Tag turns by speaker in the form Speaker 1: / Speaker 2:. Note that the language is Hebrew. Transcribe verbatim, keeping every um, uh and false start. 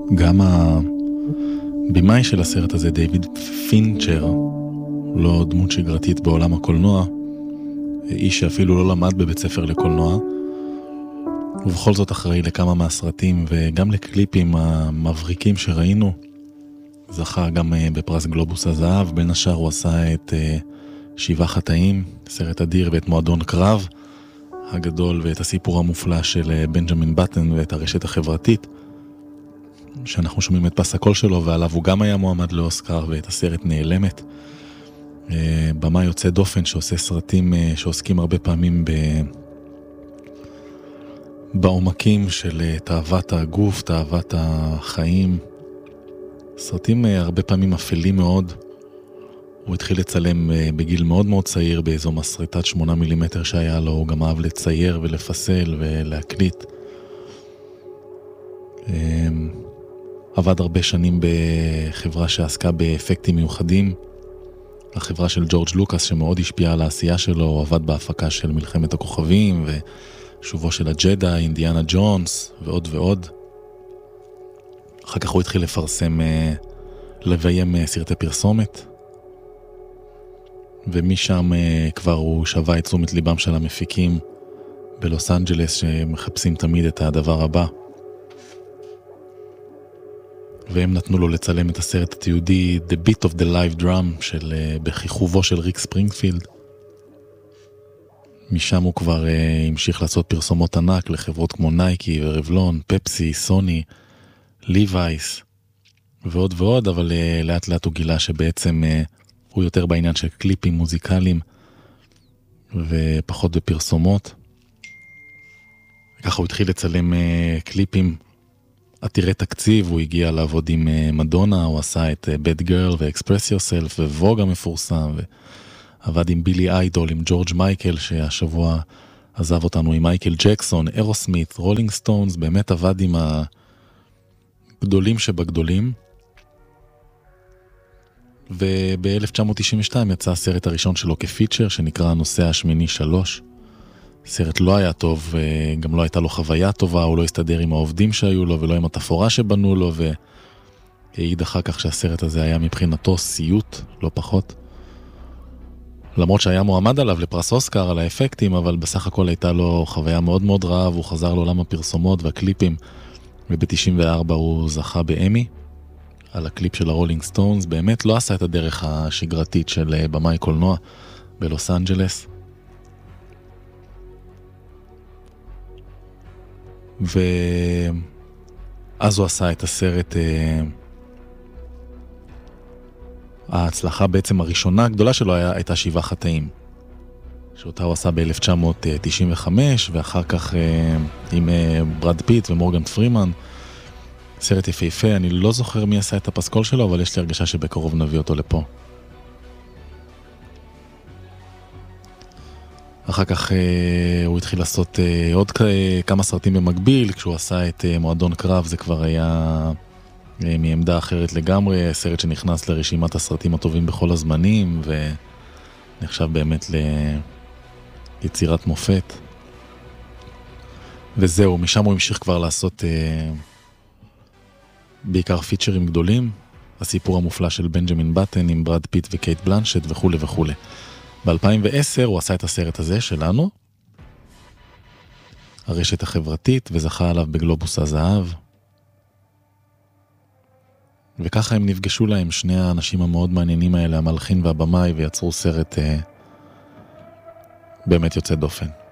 Speaker 1: גם הבימאי של הסרט הזה, דיוויד פינצ'ר, לא דמות שגרתית בעולם הקולנוע, איש שאפילו לא למד בבית ספר לקולנוע, ובכל זאת אחראי לכמה מהסרטים וגם לקליפים המבריקים שראינו. זכה גם בפרס גלובוס הזהב, בין השאר הוא עשה את שבעה חטאים, סרט אדיר, ואת מועדון קרב הגדול, ואת הסיפור המופלא של בנג'מין בטן ואת הרשת החברתית, שאנחנו שומעים את פס הקול שלו, ועליו הוא גם היה מועמד לאוסקר, ואת הסרט נעלמת. במה יוצא דופן שעושה סרטים שעוסקים הרבה פעמים ב... בעומקים של תאוות הגוף, תאוות החיים. סרטים הרבה פעמים אפלים מאוד. הוא התחיל לצלם בגיל מאוד מאוד צעיר באיזו מסרטת שמונה מילימטר שהיה לו, הוא גם אהב לצייר ולפסל ולהקליט. עבד הרבה שנים בחברה שעסקה באפקטים מיוחדים, החברה של ג'ורג' לוקאס שמאוד השפיעה על העשייה שלו, הוא עבד בהפקה של מלחמת הכוכבים ושובו של הג'דה, אינדיאנה ג'ונס ועוד ועוד. אחר כך הוא התחיל לפרסם, לביים סרטי פרסומת, ומשם כבר הוא שווה את תשומת ליבם של המפיקים בלוס אנג'לס שמחפשים תמיד את הדבר הבא. והם נתנו לו לצלם את הסרט התיעודי The Beat of the Live Drum של, בכיכובו של ריק ספרינגפילד. משם הוא כבר uh, המשיך לעשות פרסומות ענק לחברות כמו נייקי ורבלון, פפסי, סוני, ליווייס ועוד ועוד, אבל uh, לאט לאט הוא גילה שבעצם uh, הוא יותר בעניין של קליפים מוזיקליים ופחות בפרסומות. ככה הוא התחיל לצלם uh, קליפים עתירי תקציב, הוא הגיע לעבוד עם מדונה, הוא עשה את Bad Girl ו-Express Yourself ווג המפורסם, ועבד עם בילי איידול, עם ג'ורג' מייקל שהשבוע עזב אותנו, עם מייקל ג'קסון, אירוסמית, רולינג סטונס, באמת עבד עם הגדולים שבגדולים. וב-אלף תשע מאות תשעים ושתיים יצא הסרט הראשון שלו כפיצ'ר שנקרא הנוסע השמיני שלוש. סרט לא היה טוב, גם לא הייתה לו חוויה טובה, הוא לא הסתדר עם העובדים שהיו לו ולא עם התפאורה שבנו לו, והעיד אחר כך שהסרט הזה היה מבחינתו סיוט, לא פחות. למרות שהיה מועמד עליו לפרס אוסקר על האפקטים, אבל בסך הכל הייתה לו חוויה מאוד מאוד רעה, והוא חזר לעולם הפרסומות והקליפים, וב-תשעים וארבע הוא זכה באמי על הקליפ של הרולינג סטונס. באמת לא עשה את הדרך השגרתית של במאי קולנוע בלוס אנג'לס. ואז הוא עשה את הסרט, ההצלחה בעצם הראשונה הגדולה שלו הייתה שבעה חטאים, שאותה הוא עשה ב-אלף תשע מאות תשעים וחמש, ואחר כך עם ברד פיט ומורגן פרימן. סרט יפהפה, אני לא זוכר מי עשה את הפסקול שלו, אבל יש לי הרגשה שבקרוב נביא אותו לפה. אחר כך אה, הוא התחיל לעשות אה, עוד כמה סרטים במקביל. כשהוא עשה את אה, מועדון קרב זה כבר היה אה, מעמדה אחרת לגמרי, סרט שנכנס לרשימת הסרטים הטובים בכל הזמנים ונחשב באמת ליצירת מופת. וזהו, משם הוא המשיך כבר לעשות אה, בעיקר פיצ'רים גדולים, הסיפור המופלא של בנג'מין בטן עם ברד פיט וקייט בלנשט וכו' וכו'. ב-אלפיים ועשר הוא עשה את הסרט הזה שלנו, הרשת החברתית, וזכה עליו בגלובוס הזהב. וככה הם נפגשו להם, שני האנשים המאוד מעניינים האלה, המלחין והבמאי, ויצרו סרט אה, באמת יוצא דופן.